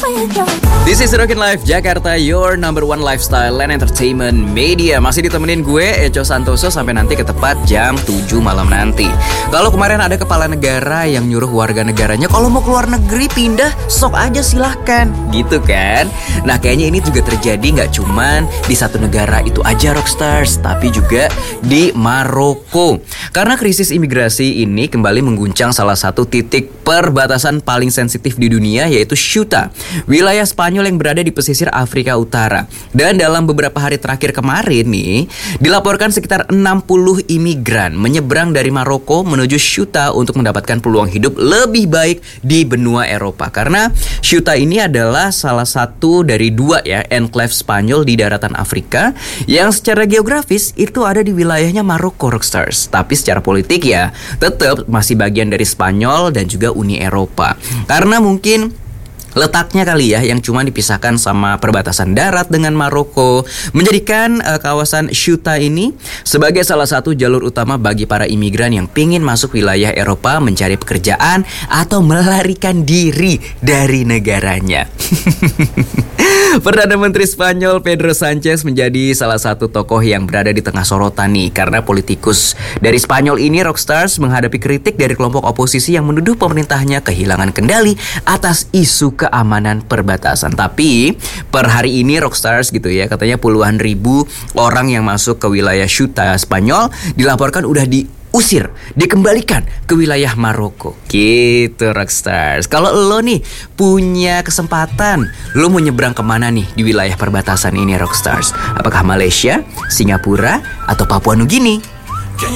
This is Rockin' Life Jakarta, your number one lifestyle and entertainment media. Masih ditemenin gue, Echo Santoso, sampai nanti ke tepat jam 7 malam nanti. Kalau kemarin ada kepala negara yang nyuruh warga negaranya kalau mau keluar negeri pindah, sok aja silahkan, gitu kan? Nah, kayaknya ini juga terjadi gak cuman di satu negara itu aja, Rockstars, tapi juga di Maroko. Karena krisis imigrasi ini kembali mengguncang salah satu titik perbatasan paling sensitif di dunia, yaitu Ceuta, wilayah Spanyol yang berada di pesisir Afrika Utara. Dan dalam beberapa hari terakhir kemarin nih, dilaporkan sekitar 60 imigran menyeberang dari Maroko menuju Ceuta untuk mendapatkan peluang hidup lebih baik di benua Eropa. Karena Ceuta ini adalah salah satu dari dua enclave Spanyol di daratan Afrika yang secara geografis itu ada di wilayahnya Maroko, Rockstars. Tapi secara politik ya tetap masih bagian dari Spanyol dan juga Uni Eropa. Karena mungkin letaknya kali ya yang cuma dipisahkan sama perbatasan darat dengan Maroko, menjadikan kawasan Ceuta ini sebagai salah satu jalur utama bagi para imigran yang pingin masuk wilayah Eropa mencari pekerjaan atau melarikan diri dari negaranya. Perdana Menteri Spanyol Pedro Sanchez menjadi salah satu tokoh yang berada di tengah sorotan nih, karena politikus dari Spanyol ini, Rockstars, menghadapi kritik dari kelompok oposisi yang menuduh pemerintahnya kehilangan kendali atas isu keamanan perbatasan. Tapi per hari ini, Rockstars, gitu ya, katanya puluhan ribu orang yang masuk ke wilayah Ceuta Spanyol dilaporkan udah diusir, dikembalikan ke wilayah Maroko. Gitu, Rockstars. Kalau lo nih punya kesempatan, lo mau nyebrang kemana nih di wilayah perbatasan ini, Rockstars? Apakah Malaysia, Singapura, atau Papua Nugini?